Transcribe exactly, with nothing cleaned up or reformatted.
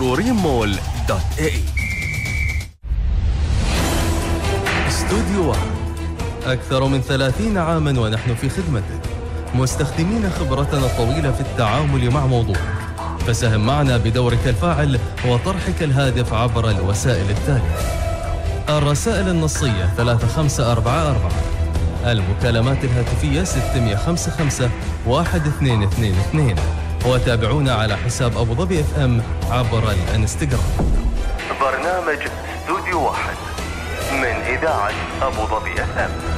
درورين مول دوت اي. استوديو واحد، أكثر من ثلاثين عاماً ونحن في خدمتك، مستخدمين خبرتنا الطويلة في التعامل مع موضوعك. فساهم معنا بدورك الفاعل وطرحك الهادف عبر الوسائل التالية: الرسائل النصية ثلاثة خمسة أربعة أربعة، المكالمات الهاتفية ستمئة وخمسة وخمسين واحد اثنين اثنين اثنين، وتابعونا على حساب أبو ظبي اف ام عبر الانستغرام. برنامج استوديو واحد من إذاعة أبو ظبي اف ام.